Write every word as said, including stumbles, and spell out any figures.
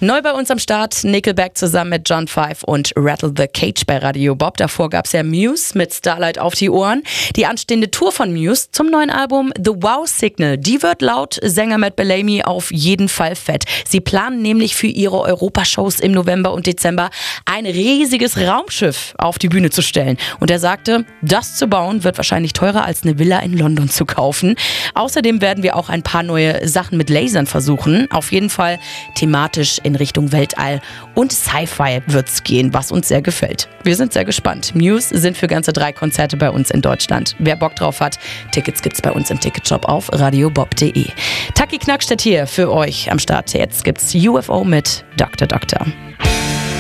Neu bei uns am Start, Nickelback zusammen mit John Five und Rattle the Cage bei Radio Bob. Davor gab's ja Muse mit Starlight auf die Ohren. Die anstehende Tour von Muse zum neuen Album The Wow Signal, die wird laut Sänger Matt Bellamy auf jeden Fall fett. Sie planen nämlich für ihre Europashows im November und Dezember ein riesiges Raumschiff auf die Bühne zu stellen. Und er sagte, das zu bauen wird wahrscheinlich teurer als eine Villa in London zu kaufen. Außerdem werden wir auch ein paar neue Sachen mit Lasern versuchen. Auf jeden Fall thematisch in Richtung Weltall und Sci-Fi wird's gehen, was uns sehr gefällt. Wir sind sehr gespannt. Muse sind für ganze drei Konzerte bei uns in Deutschland. Wer Bock drauf hat, Tickets gibt's bei uns im Ticketshop auf radiobob punkt de. Taki Knackstedt hier für euch am Start. Jetzt gibt's U F O mit Doktor Doktor.